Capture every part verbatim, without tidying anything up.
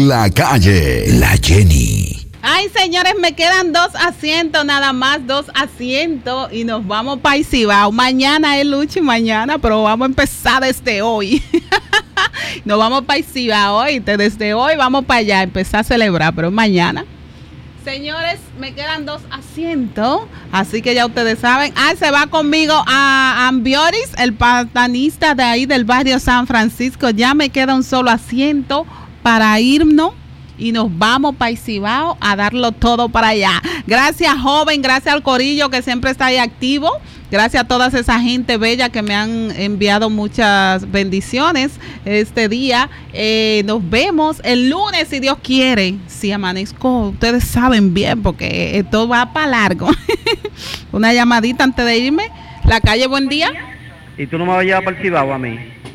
la calle. La Jenny. Ay, señores, me quedan dos asientos, nada más dos asientos y nos vamos para Cibao. Mañana es Luchi, mañana, pero vamos a empezar desde hoy. Nos vamos para Cibao hoy, desde hoy vamos para allá, empezar a celebrar, pero mañana. Señores, me quedan dos asientos, así que ya ustedes saben. Ah, se va conmigo a Ambioris, el patanista de ahí del barrio San Francisco. Ya me queda un solo asiento para irnos y nos vamos para Cibao a darlo todo para allá. Gracias, joven, gracias al corillo que siempre está ahí activo. Gracias a toda esa gente bella que me han enviado muchas bendiciones este día. Eh, nos vemos el lunes, si Dios quiere. Si amanezco, ustedes saben bien, porque esto va para largo. Una llamadita antes de irme. La calle, buen día. ¿Y tú no me vas a llevar para el Cibao a mí?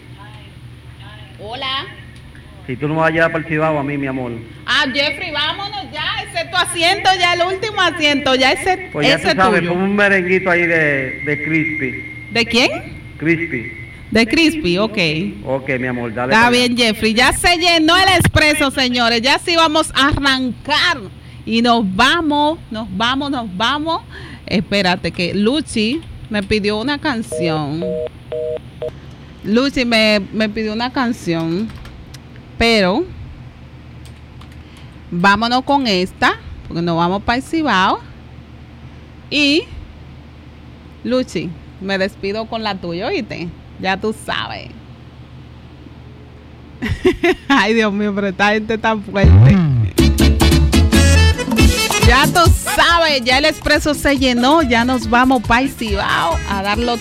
Hola. Si tú no me vas a llevar para el Cibao a mí, mi amor. Ah, Jeffrey, vámonos ya, ese es tu asiento, ya el último asiento, ya ese, pues ya ese tú sabes, tuyo. ponme un merenguito ahí de, de Crispy. ¿De quién? Crispy. De Crispy, ok. Ok, mi amor, dale. Está bien, Jeffrey, ya se llenó el expreso, señores, ya sí vamos a arrancar y nos vamos, nos vamos, nos vamos. Espérate que Luchi me pidió una canción. Luchi me, me pidió una canción. Pero vámonos con esta, porque nos vamos para el Cibao. Y Luchi, me despido con la tuya, ¿oíste? Ya tú sabes. Ay, Dios mío, pero esta gente tan fuerte. Ya tú sabes, ya el expreso se llenó, ya nos vamos para el Cibao a darlo